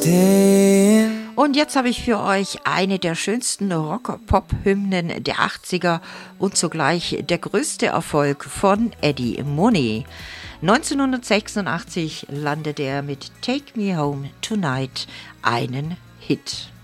Und jetzt habe ich für euch eine der schönsten Rock-Pop-Hymnen der 80er und zugleich der größte Erfolg von Eddie Money. 1986 landete er mit Take Me Home Tonight einen Hit.